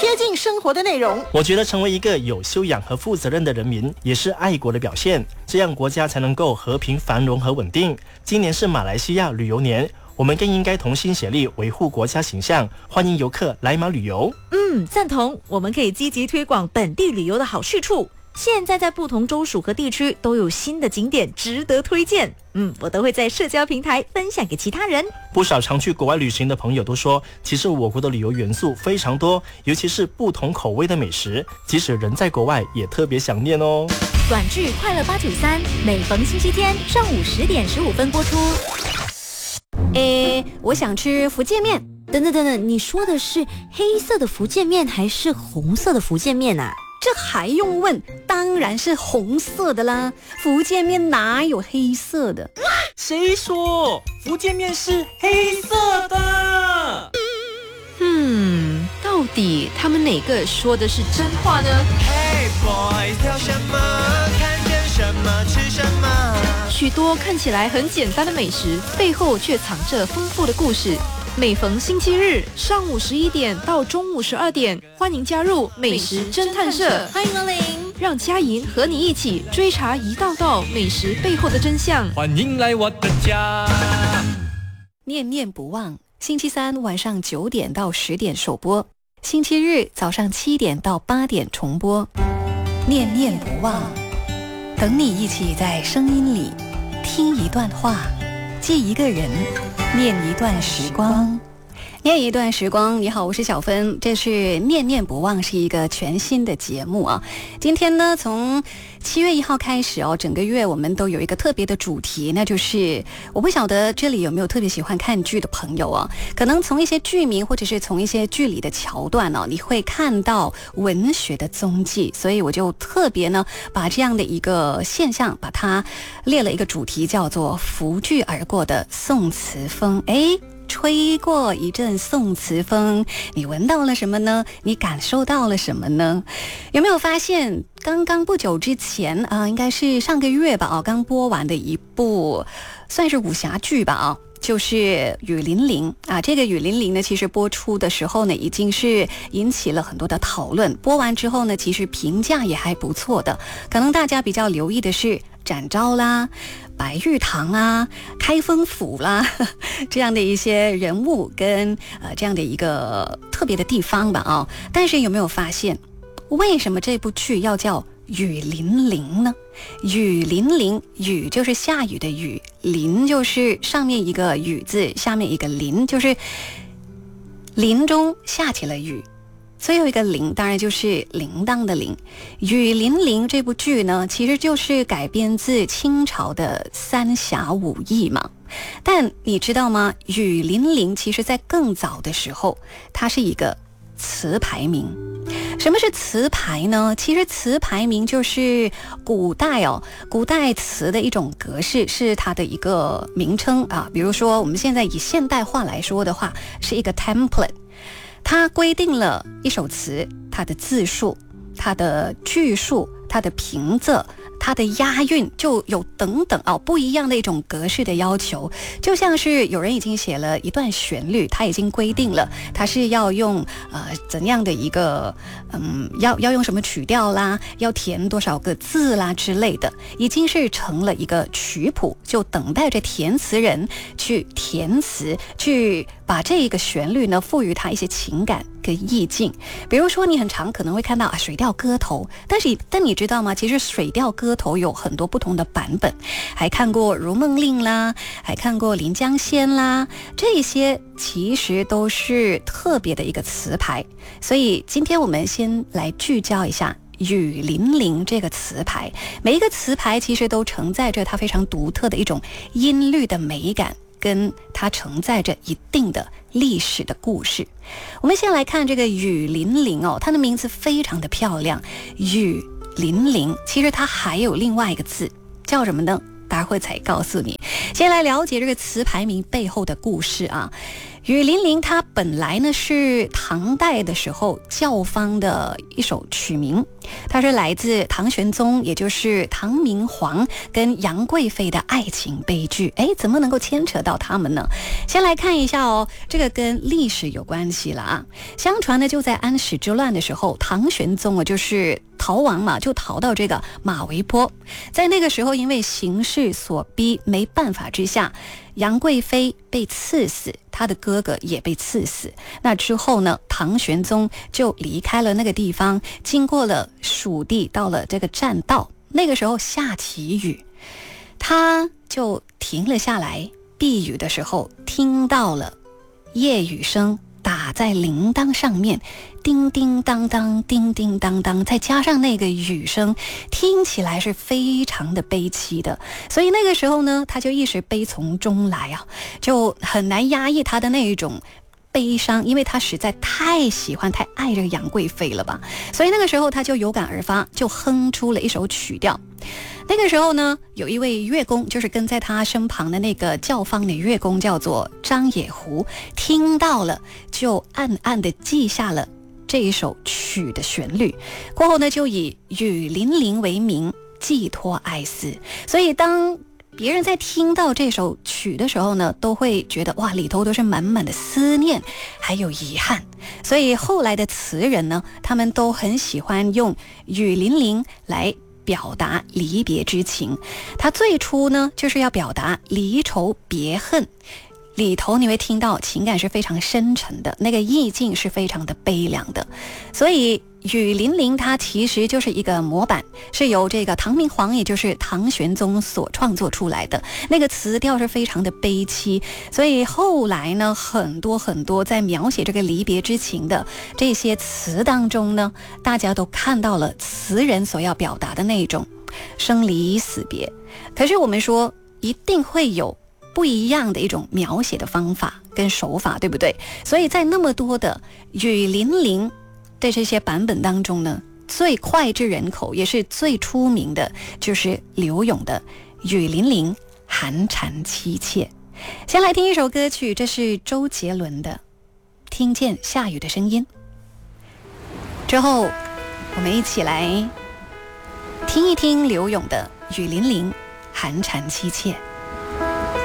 贴近生活的内容。 我觉得成为一个有修养和负责任的人民，也是爱国的表现，这样国家才能够和平繁荣和稳定。今年是马来西亚旅游年，我们更应该同心协力维护国家形象，欢迎游客来马旅游。 赞同，我们可以积极推广本地旅游的好去处。现在在不同州属和地区都有新的景点值得推荐，我都会在社交平台分享给其他人。 不少常去国外旅行的朋友都说，其实我国的旅游元素非常多，尤其是不同口味的美食，即使人在国外也特别想念哦。 短剧快乐893，每逢星期天上午10点15分播出。 我想吃福建面。等等，你说的是黑色的福建面还是红色的福建面啊？ 这还用问？当然是红色的啦！福建面哪有黑色的？ 谁说福建面是黑色的？ 到底他们哪个说的是真话呢？ Hey boys， 挑什么？看见什么吃什么？ 许多看起来很简单的美食，背后却藏着丰富的故事。每逢星期日上午11点到中午12点，欢迎加入美食侦探社， 欢迎光临， 让佳莹和你一起追查一道道美食背后的真相。 欢迎来我的家。 念念不忘，星期三晚上9点到10点首播，星期日早上7点到8点重播。念念不忘，等你一起在声音里听一段话，记一个人，念一段时光。念一段时光，你好，我是小芬，这是念念不忘，是一个全新的节目啊。今天呢，从7月1号开始哦，整个月我们都有一个特别的主题，那就是我不晓得这里有没有特别喜欢看剧的朋友啊，可能从一些剧名或者是从一些剧里的桥段哦，你会看到文学的踪迹，所以我就特别呢把这样的一个现象把它列了一个主题，叫做拂剧而过的宋词风。吹过一阵宋词风，你闻到了什么呢？你感受到了什么呢？有没有发现刚刚不久之前应该是上个月吧刚播完的一部算是武侠剧吧就是《雨霖铃》啊，这个《雨霖铃》呢，其实播出的时候呢，已经是引起了很多的讨论。播完之后呢，其实评价也还不错的。可能大家比较留意的是展昭啦、白玉堂啊、开封府啦这样的一些人物跟这样的一个特别的地方吧但是有没有发现，为什么这部剧要叫雨霖铃呢？雨霖铃，雨就是下雨的雨，霖就是上面一个雨字，下面一个霖，就是林中下起了雨，最后一个铃当然就是铃铛的铃。雨霖铃这部剧呢，其实就是改编自清朝的三侠五义嘛。但你知道吗？雨霖铃其实在更早的时候，它是一个词牌名。什么是词牌呢？其实词牌名就是古代词的一种格式，是它的一个名称啊。比如说我们现在以现代化来说的话，是一个 template， 它规定了一首词它的字数、它的句数、它的平仄、它的押韵，就有等等不一样的一种格式的要求。就像是有人已经写了一段旋律，他已经规定了他是要用怎样的一个要用什么曲调啦，要填多少个字啦之类的，已经是成了一个曲谱，就等待着填词人去填词，去把这一个旋律呢赋予它一些情感跟意境。比如说你很常可能会看到水调歌头，但你知道吗？其实水调歌头有很多不同的版本，还看过《如梦令》啦，还看过《临江仙》啦，这些其实都是特别的一个词牌。所以今天我们先来聚焦一下雨霖铃这个词牌。每一个词牌其实都承载着它非常独特的一种音律的美感，跟它承载着一定的历史的故事。我们先来看这个雨霖铃它的名字非常的漂亮，雨霖铃，其实它还有另外一个字叫什么呢？待会才告诉你。先来了解这个词牌名背后的故事啊。 雨霖铃它本来呢是唐代的时候教坊的一首曲名，它是来自唐玄宗，也就是唐明皇跟杨贵妃的爱情悲剧。怎么能够牵扯到他们呢？先来看一下哦，这个跟历史有关系了啊。相传呢，就在安史之乱的时候，唐玄宗就是逃亡嘛，就逃到这个马嵬坡。在那个时候，因为形势所逼，没办法之下，杨贵妃被赐死，她的哥哥也被赐死。那之后呢，唐玄宗就离开了那个地方，经过了蜀地，到了这个栈道。那个时候下起雨，他就停了下来，避雨的时候听到了夜雨声打在铃铛上面，叮叮当当，叮叮当当，再加上那个雨声，听起来是非常的悲凄的。所以那个时候呢，他就一时悲从中来啊，就很难压抑他的那一种悲伤，因为他实在太喜欢太爱这个杨贵妃了吧。所以那个时候他就有感而发，就哼出了一首曲调。那个时候呢，有一位乐工，就是跟在他身旁的那个教坊的乐工叫做张野狐，听到了就暗暗地记下了这一首曲的旋律，过后呢就以雨霖铃为名寄托哀思。所以当别人在听到这首曲的时候呢，都会觉得哇，里头都是满满的思念还有遗憾。所以后来的词人呢，他们都很喜欢用雨霖铃来表达离别之情。它最初呢就是要表达离愁别恨，里头你会听到情感是非常深沉的，那个意境是非常的悲凉的。所以雨霖铃它其实就是一个模板，是由这个唐明皇也就是唐玄宗所创作出来的，那个词调是非常的悲凄。所以后来呢，很多在描写这个离别之情的这些词当中呢，大家都看到了词人所要表达的那种生离死别。可是我们说一定会有不一样的一种描写的方法跟手法，对不对？所以在那么多的雨霖铃在这些版本当中呢，最脍炙人口也是最出名的就是柳永的雨霖铃寒蝉凄切。先来听一首歌曲，这是周杰伦的听见下雨的声音，之后我们一起来听一听柳永的雨霖铃寒蝉凄切。